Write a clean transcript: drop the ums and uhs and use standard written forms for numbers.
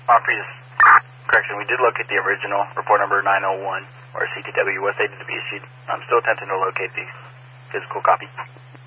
Previous correction, we did locate the original, report number 901, where CTW was stated to be issued. I'm still attempting to locate the physical copy.